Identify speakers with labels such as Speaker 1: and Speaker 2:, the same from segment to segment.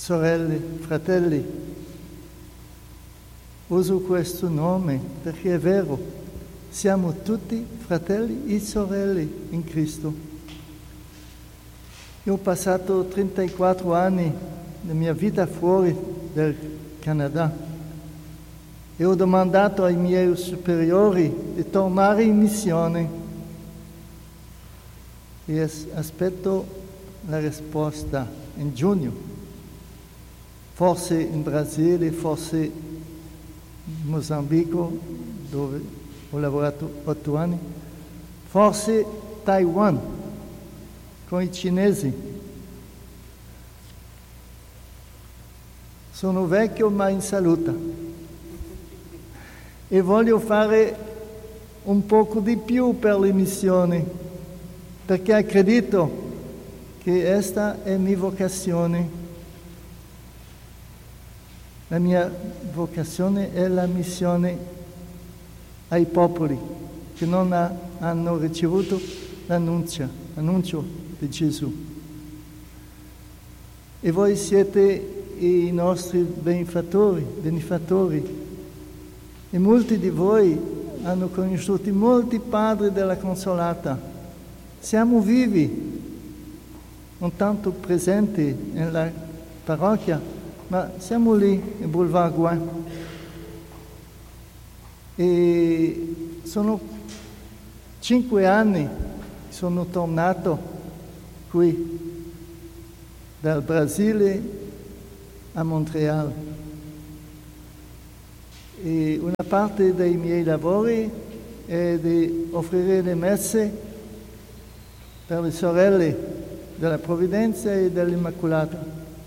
Speaker 1: sorelle, fratelli. Uso questo nome perché è vero, siamo tutti fratelli e sorelle in Cristo. Io ho passato 34 anni della mia vita fuori del Canada e ho domandato ai miei superiori di tornare in missione e aspetto la risposta in giugno, forse in Brasile, forse in Mozambico, dove ho lavorato 8 anni, forse Taiwan, con i cinesi. Sono vecchio ma in salute e voglio fare un poco di più per le missioni, perché accredito che questa è mia vocazione. La mia vocazione è la missione ai popoli che non hanno ricevuto l'annuncio di Gesù. E voi siete i nostri benefattori. E molti di voi hanno conosciuto molti padri della Consolata. Siamo vivi, non tanto presenti nella parrocchia, ma siamo lì in Boulevard Gouin. E sono 5 anni che sono tornato qui dal Brasile a Montreal. E una parte dei miei lavori è di offrire le messe per le sorelle della Provvidenza e dell'Immacolata.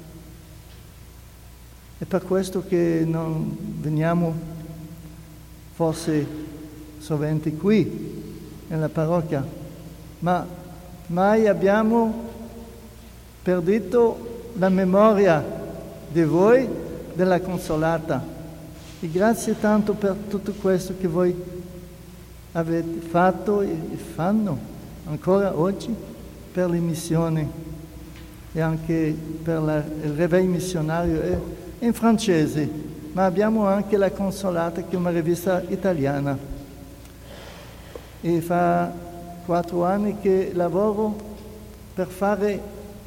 Speaker 1: È per questo che non veniamo forse sovente qui nella parrocchia, ma mai abbiamo perduto la memoria di voi, della Consolata. E grazie tanto per tutto questo che voi avete fatto e fanno ancora oggi per le missioni e anche per il Réveil missionario è in francese, ma abbiamo anche la Consolata che è una rivista italiana. E fa 4 anni che lavoro per fare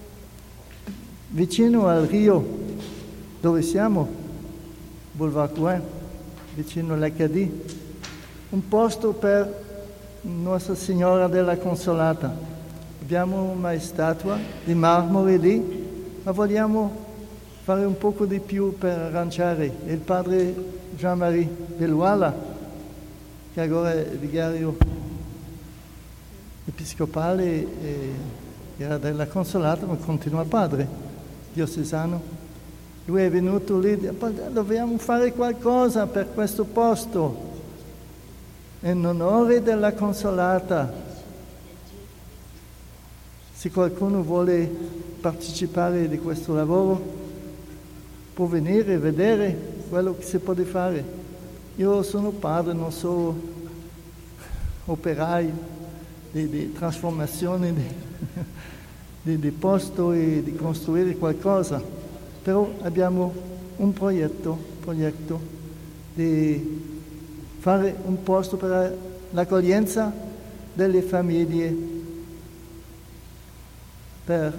Speaker 1: vicino al Rio, dove siamo, Boulevard Gouin, vicino all'Acadie, un posto per Nostra Signora della Consolata. Abbiamo una statua di marmore lì, ma vogliamo fare un poco di più per arrangiare. Il padre Jean-Marie Belluala, che ora è vicario episcopale, era della Consolata, ma continua padre diocesano. Lui è venuto lì, dobbiamo fare qualcosa per questo posto, in onore della Consolata. Se qualcuno vuole partecipare di questo lavoro, può venire e vedere quello che si può fare. Io sono padre, non so operaio di trasformazione di posto e di costruire qualcosa. Però abbiamo un progetto di fare un posto per l'accoglienza delle famiglie, per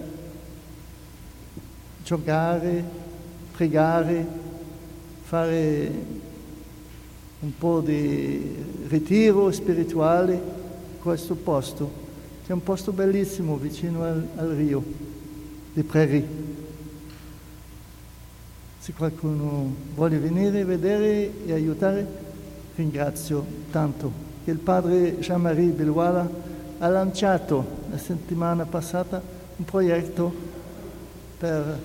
Speaker 1: giocare, pregare, fare un po' di ritiro spirituale in questo posto. C'è un posto bellissimo vicino al Rio di Prairie. Se qualcuno vuole venire a vedere e aiutare, ringrazio tanto che il padre Jean-Marie Belluala ha lanciato la settimana passata un progetto per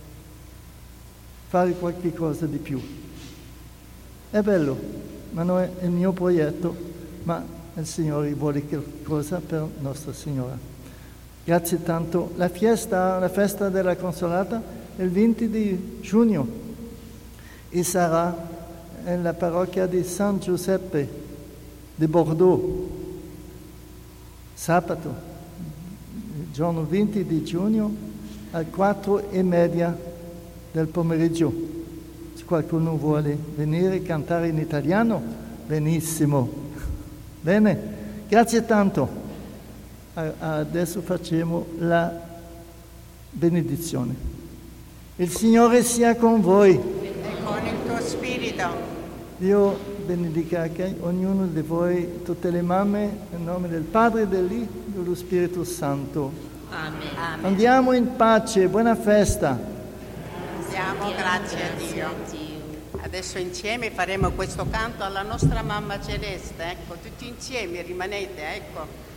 Speaker 1: fare qualche cosa di più. È bello, ma non è il mio progetto, ma il Signore vuole qualcosa per Nostra Signora. Grazie tanto. La festa della Consolata il 20 di giugno e sarà nella parrocchia di San Giuseppe di Bordeaux, sabato, il giorno 20 di giugno alle 4:30 del pomeriggio. Se qualcuno vuole venire a cantare in italiano, benissimo. Bene, grazie tanto. Adesso facciamo la benedizione. Il Signore sia con voi.
Speaker 2: E con il tuo spirito.
Speaker 1: Dio benedica anche ognuno di voi, tutte le mamme, nel nome del Padre, dell'I e dello Spirito Santo.
Speaker 3: Amen.
Speaker 2: Amen.
Speaker 1: Andiamo in pace, buona festa.
Speaker 2: Diamo grazie a Dio. Adesso insieme faremo questo canto alla nostra Mamma Celeste, ecco, tutti insieme rimanete, ecco.